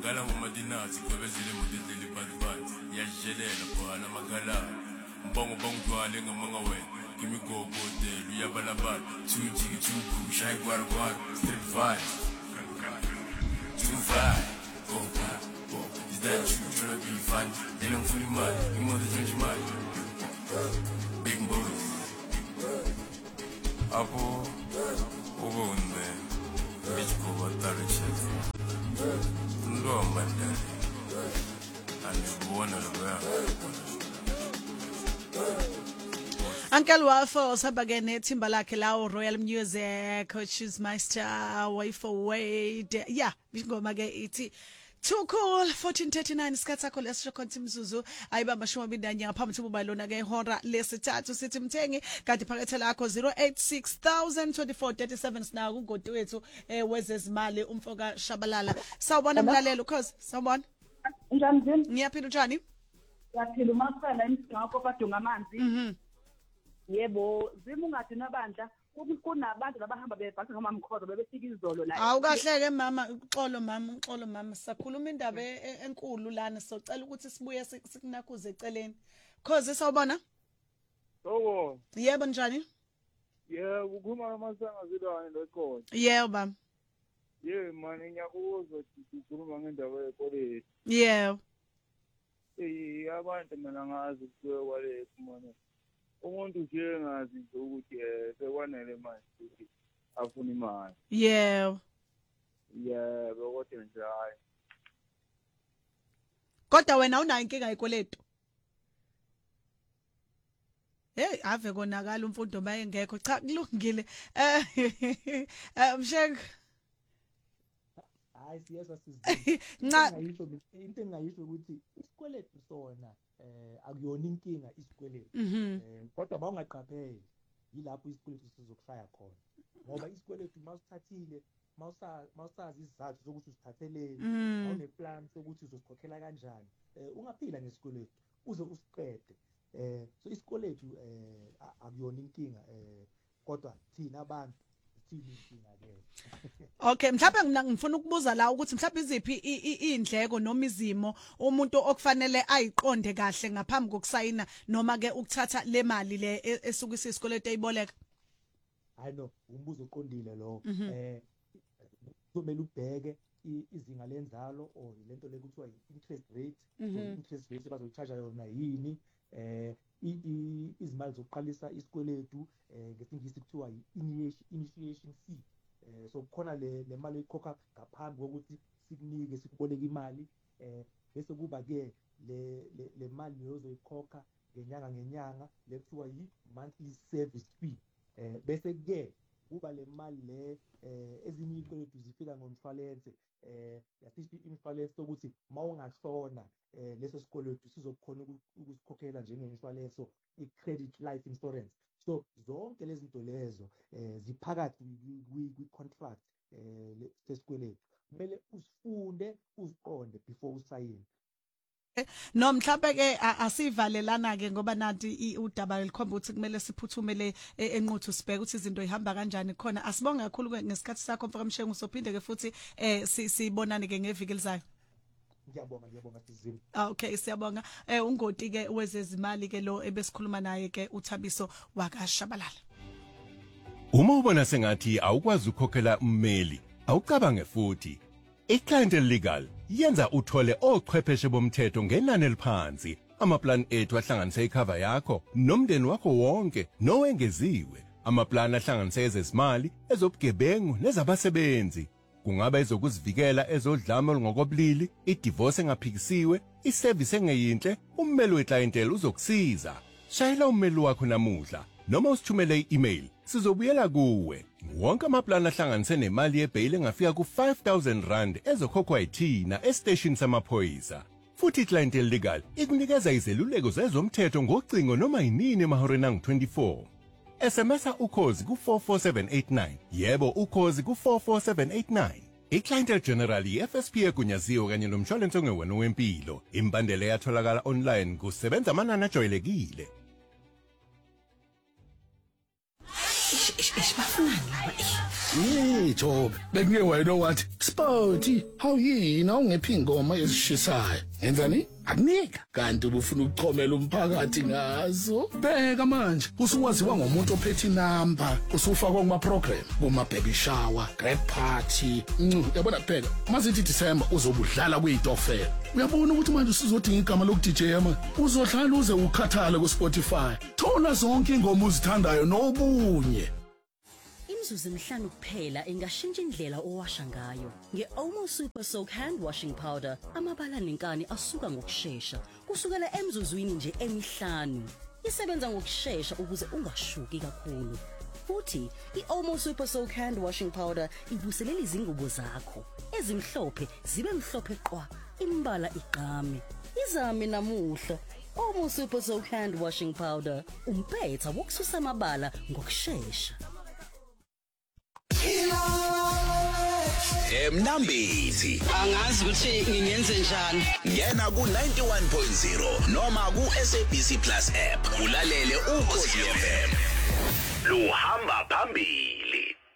ngala ngomadinazi kwebezile mudedeli bantu yajelela bhala magala mbongo bongdwale ngamanga wena kimi go hotel uyabalabala 2G 2 shy gwar street vibe 2 go is that you tryna be fun they don't fully mad you mother change mad big boys apo ubonde bichko batariche ndo mandani andibona lo Uncle Wafo sabake nethimba lakhe lawo Royal Music Coaches Meister Way for Wade yeah ingoma ke ithi Too Cool 1439 isikhathi sakho lesisho konke imzuzu ayibamba 20 ngaphambi kuba lona ke ihora lesithathu sithi mthengi kanti phakethe lakho 08602437 sina kungoti wethu wezezimali umfoka Shabalala sawubona mlalelo cause sawubona njani njani ngiyaphila njani yaphila umasela emgqoko badunga amanzi yebo zimungathi nabandla kunabantu labahamba bebhasa ngoma mkhozo bebefika izolo la awukahleke mama uxolo mama sakhuluma indaba enkulu lana socela ukuthi sibuye sikunakhuze eceleni cause sawubona yebo njani yebo ukhuluma amasanga zidwane lekhona yebo baba manje ngiyakuzwa sikhuluma ngendaba yekoleti yebo abantu mina ngazi kuwe kwale manje umuntu nje ngazi ukuthi sekwanele manje ukuthi afuna imali yebo kodwa nje hayi kodwa wena unayo inkinga yekoletu hey ave konakala umfundo bayengekho cha kulungile mshek hayi siyezwa sizwe into engayisho ukuthi isikweletu sona akuyona inkinga isikweletu kodwa bawungaqapheli yilapho isikweletu sizokushaya khona ngoba isikweletu masithathile mawusazi izizathu zokuthi usithatheleni awune plan sokuthi uzokhokhela kanjani ungaphila ngesikweletu uze usiqede so isikweletu akuyona inkinga kodwa thina abantu Okay mhlawumbe ngifuna ukubuza la ukuthi mhlawumbe iziphi indleko noma izimo umuntu okufanele ayiqonde kahle ngaphambi kokusayina noma ke ukuthatha le mali le esuka isikoleti eyiboleka hayi no umbuzo oqondile lo kumele ubheke izinga lenzalo or lento lekuthiwa interest rate interest rate bazoyicharge yona yini izimali zokuqalisa isikweletu ngesingisi kuthiwa initiation fee so khona le mali ekhokha ngaphambi kokuthi sikunike sikuboleka imali bese kuba ke le mali ozoyikhokha ngenyanga lekuthiwa monthly service fee bese ke kuba le mali le ezinye izikweletu zifika ngomshwalense yasithi insurance sokuthi mawungashona leso sikweletu sizokhona ukusikhokhela njengeinsurance so i-credit life insurance so zonke lezi zinto lezo ziphakathi kwi-contract sesikweletu kumele usifunde uziqonde before usayine no mhlawumbe ke asivalelana ke ngoba nathi udaba likhomba ukuthi kumele siphuthumele enquthu sibheke ukuthi izinto ihamba kanjani khona asibonga kakhulu ngesikhathi sakho mfaka mshengu sophinde ke futhi sibonane ke ngeviki elizayo ngiyabonga sizini okay siyabonga ungoti ke wezezimali ke lo ebesikhuluma naye ke uThabiso wakashabalala uma ubona sengathi awukwazi ukukhokhela ummeli awucabange futhi iClient Legal yenza uthole ochwepheshe bomthetho ngenani eliphansi amaplan ethu ahlanganisa icover yakho nomndeni wakho wonke nowengeziwe amaplan ahlanganisa ezezimali ezobugebengu nezabasebenzi kungaba ezokuzivikela ezodlame ngokobulili idivorce engaphikisiwe iservice engeyinhle ummeli weclientele uzokusiza shayela ummeli wakho namuhla noma usithumele i-email sizobuyela kuwe wonke amaplan ahlanganise nemali yebail engafika ku5000 rand ezokhokhwa yithina estation samaphoyisa futhi iClient Legal ikunikeza izeluleko zezomthetho ngocingo noma yinini emahoreni angu-24 SMS ukhozi ku44789 yebo ukhozi ku44789 iClient General FSP egunyaziwe kanye nomshwalense ongewona wempilo imbandela yatholakala online kusebenza amanani ajwayelekile Isibafunani laba Job, bekuye wena wathi, Sporty, how yini awungephi ingoma ezishisayo? Ngenzani? Akunika. Kanti ubufuna ukuchomela umphakathi ngazo. Bheka manje, usuwaziwa ngomuntu ophethe inamba, usufakwa kuma program, kuma baby shower, grad party. Yabona bheka, mazithi December uzobudlala kuyitofela. Uyabona ukuthi manje usuzodinga igama loku DJ ama. Uzohlala uze ukhathala ku Spotify. Thola zonke ingoma uzithandayo nobunye. Imzuzu emihlanu kuphela engashintsha indlela owasha ngayo. Nge-Omo Super Soak Hand Washing Powder, amabala nenkani asuka ngokusheshsha. Kusukela emzuzwini nje emihlanu. Isebenza ngokusheshsha ukuze ungashuki kakhulu. Futhi, i-Omo Super Soak Hand Washing Powder ivuselela izingubo zakho. Ezimhlophe zibe mhlophe qwa, imbala igqame. Izame namuhla. Omo Super Soak Hand Washing Powder, umpetha wokususa amabala ngokusheshsha. Mnambithi angazi ukuthi ngingenze njani. ngena ku 91.0 noma ku SABC Plus app ulalele ukhozi FM luhamba phambili.